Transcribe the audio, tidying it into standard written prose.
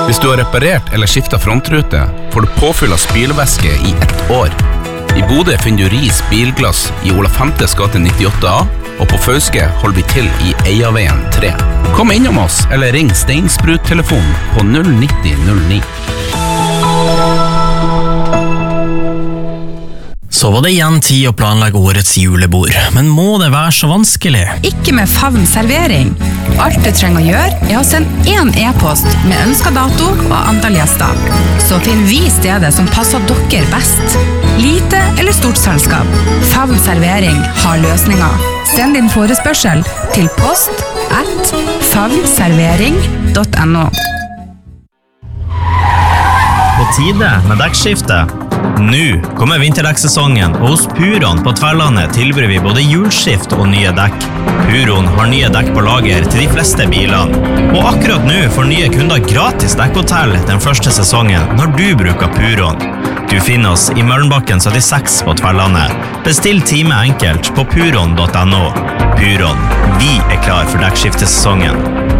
Hvis du har reparert eller skiftet frontrute, får du påfyll av spylevæske i 1 år. I Bodø finner du Ris Bilglass i Ola Fantes gate 98A, og på Fauske holder vi til i Eiaveien 3. Kom innom oss, eller ring Steinsprut-telefonen på 09009. Så var det igjen tid å planlegge årets julebord, men må det være så vanskelig? Ikke med Favn servering. Alt du trenger å gjøre er å sende en e-post med ønsket dato og antall gjester. Så finner vi stedet som passer dere best. Lite eller stort selskap. Favn servering har løsninger. Send din forespørsel til post@favnservering.no. På tide med dekkskifte. Nå kommer vinterdekksesongen, og hos Puron på Tverlandet tilbyr vi både hjulskift og nye dekk. Puron har nye dekk på lager til de fleste bilene. Og akkurat nå får nye kunder gratis dekkhotell den første sesongen når du bruker Puron. Du finner oss i Møllenbakken 76 på Tverlandet. Bestill time enkelt på puron.no. Puron, vi er klar for dekkskiftesesongen.